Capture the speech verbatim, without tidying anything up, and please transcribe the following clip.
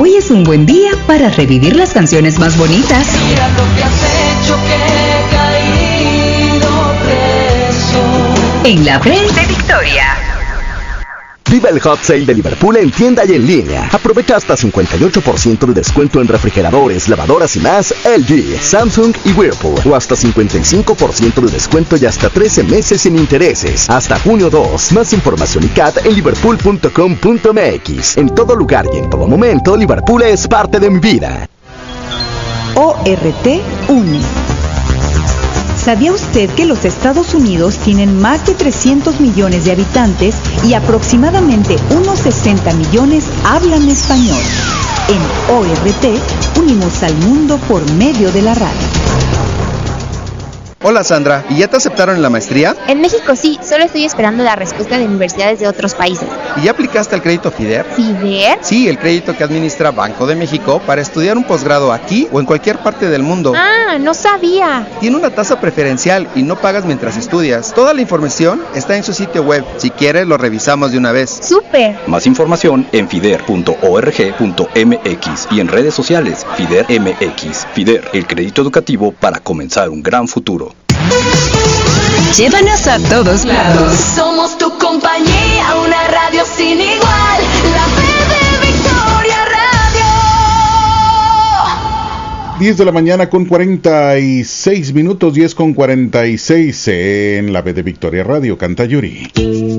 hoy es un buen día para revivir las canciones más bonitas. Mira lo que has hecho, que he caído preso. En la Red de Victoria. Viva el Hot Sale de Liverpool en tienda y en línea. Aprovecha hasta cincuenta y ocho por ciento de descuento en refrigeradores, lavadoras y más L G, Samsung y Whirlpool. O hasta cincuenta y cinco por ciento de descuento y hasta trece meses sin intereses. Hasta junio dos. Más información y C A T en liverpool punto com punto m x. En todo lugar y en todo momento, Liverpool es parte de mi vida. O R T une. ¿Sabía usted que los Estados Unidos tienen más de trescientos millones de habitantes y aproximadamente unos sesenta millones hablan español? En O R T unimos al mundo por medio de la radio. Hola Sandra, ¿y ya te aceptaron en la maestría? En México sí, solo estoy esperando la respuesta de universidades de otros países. ¿Y ya aplicaste al crédito FIDER? ¿FIDER? Sí, el crédito que administra Banco de México para estudiar un posgrado aquí o en cualquier parte del mundo. Ah, no sabía. Tiene una tasa preferencial y no pagas mientras estudias. Toda la información está en su sitio web. Si quieres, lo revisamos de una vez. ¡Súper! Más información en fider punto org punto m x y en redes sociales FIDER M X. FIDER, el crédito educativo para comenzar un gran futuro. Llévanos a todos lados. Somos tu compañía, una radio sin igual. La Red de Victoria Radio. diez de la mañana con cuarenta y seis minutos, diez con cuarenta y seis en la B de Victoria Radio. Canta Yuri.